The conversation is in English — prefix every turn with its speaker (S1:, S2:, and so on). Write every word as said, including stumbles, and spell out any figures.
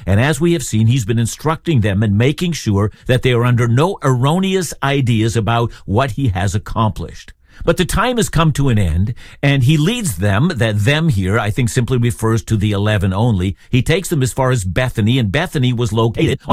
S1: And as we have seen, he's been instructing them and making sure that they are under no erroneous ideas about what he has accomplished. But the time has come to an end, and he leads them, that them here, I think, simply refers to the eleven only. He takes them as far as Bethany, and Bethany was located on